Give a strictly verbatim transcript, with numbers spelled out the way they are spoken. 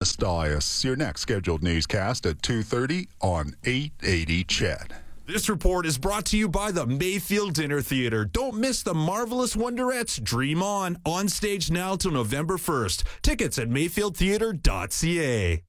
Stias. Your next scheduled newscast at two thirty on eight eighty C H E D. This report is brought to you by the Mayfield Dinner Theater. Don't miss the marvelous Wonderettes Dream On, on stage now till November first. Tickets at mayfield theater dot c a.